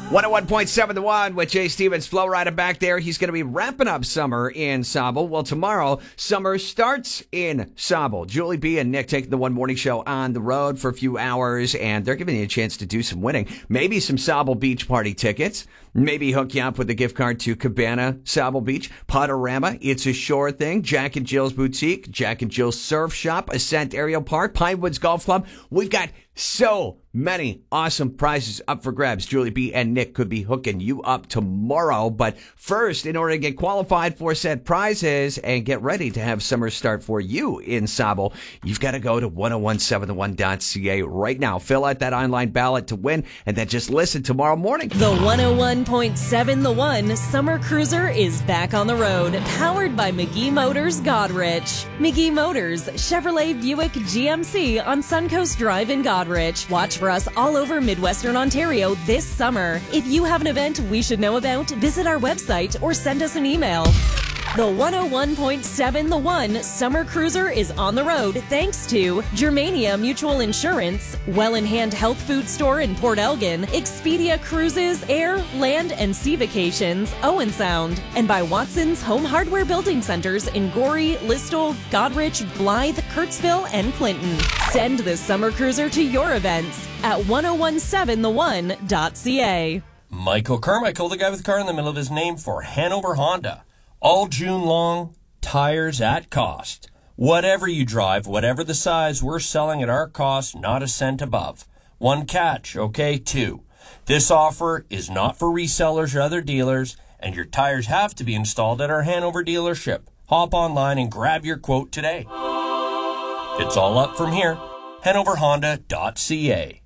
101.7 The One with Jay Stevens, Flow Rider back there. He's going to be wrapping up summer in Sauble. Well, tomorrow, summer starts in Sauble. Julie B and Nick taking the One Morning Show on the road for a few hours, and they're giving you a chance to do some winning. Maybe some Sauble Beach Party tickets. Maybe hook you up with a gift card to Cabana, Sauble Beach, Potterama, It's a Shore Thing, Jack and Jill's Boutique, Jack and Jill's Surf Shop, Ascent Aerial Park, Pinewoods Golf Club. We've got so many awesome prizes up for grabs. Julie B and Nick could be hooking you up tomorrow. But first, in order to get qualified for said prizes and get ready to have summer start for you in Sauble, you've got to go to 1017thone.ca right now. Fill out that online ballot to win, and then just listen tomorrow morning. The 101.7 The One Summer Cruiser is back on the road, powered by McGee Motors Godrich. McGee Motors, Chevrolet Buick GMC on Suncoast Drive in Godrich. Watch for us all over Midwestern Ontario this summer. If you have an event we should know about, visit our website or send us an email. The 101.7 The One Summer Cruiser is on the road thanks to Germania Mutual Insurance, Well in Hand Health Food Store in Port Elgin, Expedia Cruises, Air, Land, and Sea Vacations, Owen Sound, and by Watson's Home Hardware Building Centers in Gorey, Listowel, Godrich, Blythe, Kurtzville, and Clinton. Send the Summer Cruiser to your events at 1017thone.ca. Michael Carmichael, the guy with the car in the middle of his name, for Hanover Honda. All June long, tires at cost. Whatever you drive, whatever the size, we're selling at our cost, not a cent above. One catch, okay? Two. This offer is not for resellers or other dealers, and your tires have to be installed at our Hanover dealership. Hop online and grab your quote today. It's all up from here. HanoverHonda.ca.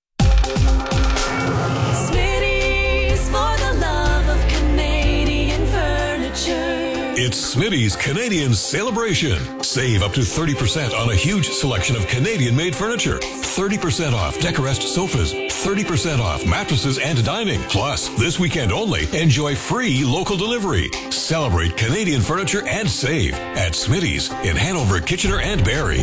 It's Smitty's Canadian Celebration. Save up to 30% on a huge selection of Canadian-made furniture. 30% off Decorest sofas. 30% off mattresses and dining. Plus, this weekend only, enjoy free local delivery. Celebrate Canadian furniture and save at Smitty's in Hanover, Kitchener, and Barrie.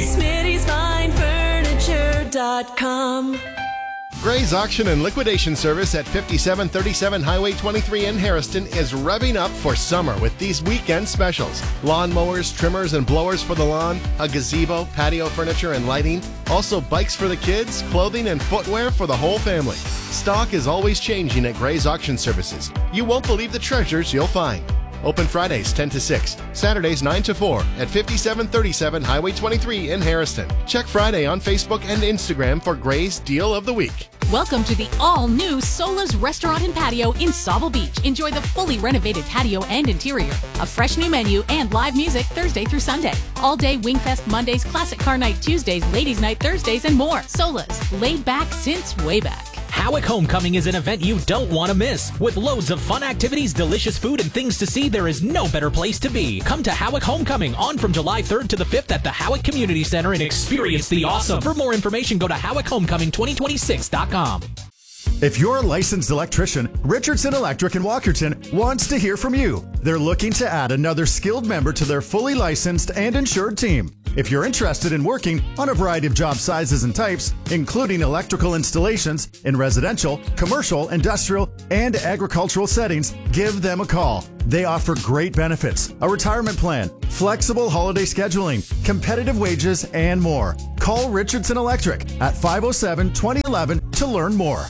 Smitty'sFineFurniture.com. Gray's Auction and Liquidation Service at 5737 Highway 23 in Harrison is revving up for summer with these weekend specials. Lawn mowers, trimmers, and blowers for the lawn, a gazebo, patio furniture, and lighting. Also bikes for the kids, clothing, and footwear for the whole family. Stock is always changing at Gray's Auction Services. You won't believe the treasures you'll find. Open Fridays 10 to 6, Saturdays 9 to 4 at 5737 Highway 23 in Harrison. Check Friday on Facebook and Instagram for Gray's Deal of the Week. Welcome to the all-new Sola's Restaurant and Patio in Sauble Beach. Enjoy the fully renovated patio and interior, a fresh new menu, and live music Thursday through Sunday. All-day Wingfest Mondays, Classic Car Night Tuesdays, Ladies Night Thursdays, and more. Sola's, laid back since way back. Howick Homecoming is an event you don't want to miss. With loads of fun activities, delicious food, and things to see, there is no better place to be. Come to Howick Homecoming on from July 3rd to the 5th at the Howick Community Center and experience the awesome. For more information, go to HowickHomecoming2026.com. If you're a licensed electrician, Richardson Electric in Walkerton wants to hear from you. They're looking to add another skilled member to their fully licensed and insured team. If you're interested in working on a variety of job sizes and types, including electrical installations in residential, commercial, industrial, and agricultural settings, give them a call. They offer great benefits, a retirement plan, flexible holiday scheduling, competitive wages, and more. Call Richardson Electric at 507-2011 to learn more.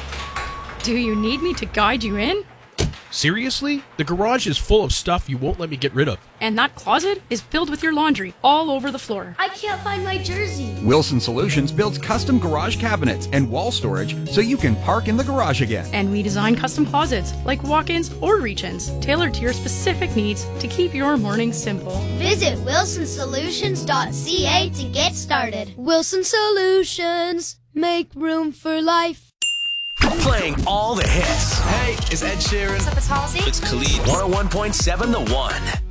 Do you need me to guide you in? Seriously? The garage is full of stuff you won't let me get rid of. And that closet is filled with your laundry all over the floor. I can't find my jersey. Wilson Solutions builds custom garage cabinets and wall storage so you can park in the garage again. And we design custom closets like walk-ins or reach-ins tailored to your specific needs to keep your morning simple. Visit wilsonsolutions.ca to get started. Wilson Solutions. Make room for life. Playing all the hits. Hey, it's Ed Sheeran. What's up, it's Halsey. It's Khalid. 101.7 The One.